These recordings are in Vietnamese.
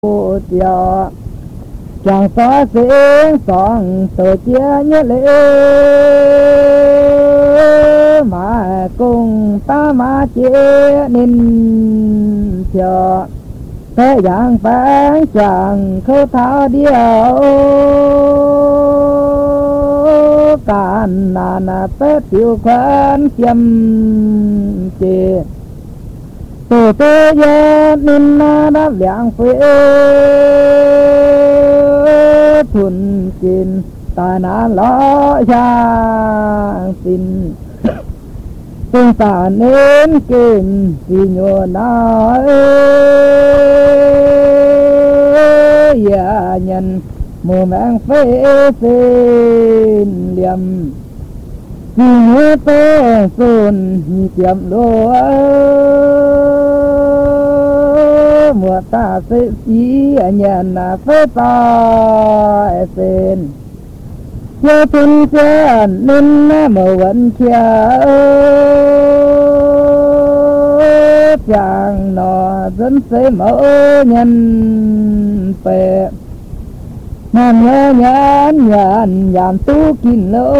tiều chẳng xóa xuyên son tổ chia như lễ mà cùng ta mà chia nên chờ thế gian phán chẳng khâu tháo điều càn nàn phép tiêu khoan chiêm chê tổ tế dân nên đã lạng phê thuần kín tài nạn lo giang xin tương xả nên kín vì nhô nói dạ nhân mùa mang phê xin liềm vì nhớ tê xuân tiệm lúa mùa ta sẽ xí nhận phê ta xin nhớ thân chân nên màu vẫn chia chàng nọ dẫn sẽ mẫu nhân phê nam nhớ nhãn nhàn giảm tu kín lỗ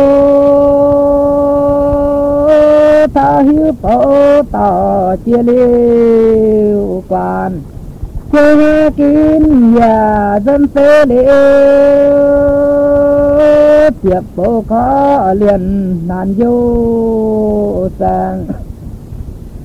ta hiếu phổ tỏ chia liêu quan chia kín nhà dân phê liêu tiệp phổ khó liền nàn vô sang